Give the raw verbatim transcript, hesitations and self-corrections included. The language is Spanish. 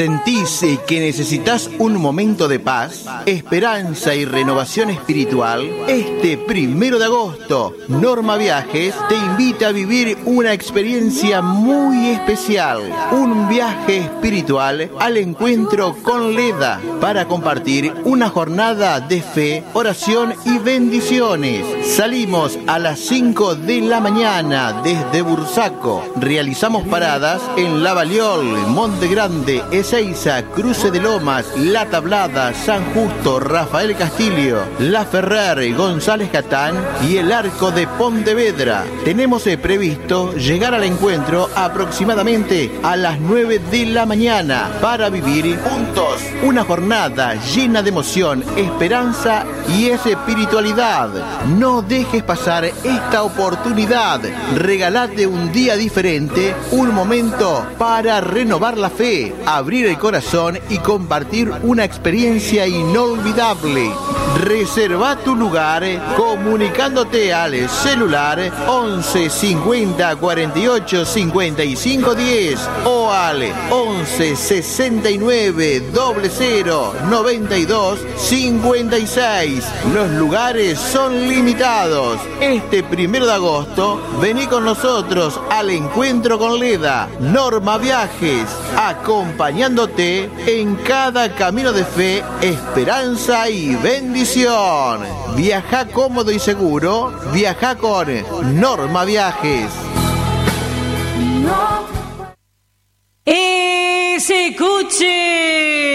¿Sentís que necesitas un momento de paz, esperanza y renovación espiritual? Este primero de agosto, Norma Viajes te invita a vivir una experiencia muy especial. Un viaje espiritual al encuentro con Leda para compartir una jornada de fe, oración y bendiciones. Salimos a las cinco de la mañana desde Bursaco. Realizamos paradas en La Baliol, Monte Grande, Ezeiza, Cruce de Lomas, La Tablada, San Justo, Rafael Castillo, La Ferrer, González Catán y el Arco de Pontevedra. Tenemos previsto llegar al encuentro aproximadamente a las nueve de la mañana para vivir juntos una jornada llena de emoción, esperanza y espiritualidad. No dejes pasar esta oportunidad. Regalate un día diferente, un momento para renovar la fe, abrir el corazón y compartir una experiencia inolvidable. Reserva tu lugar comunicándote al celular once cincuenta cuarenta y ocho cincuenta y cinco diez o al once sesenta y nueve cero cero noventa y dos cincuenta y seis. Los lugares son limitados. Este primero de agosto, vení con nosotros al encuentro con Leda, Norma Viajes, acompañándote en cada camino de fe, esperanza y bendición. Viaja cómodo y seguro, viaja con Norma Viajes. Escuche.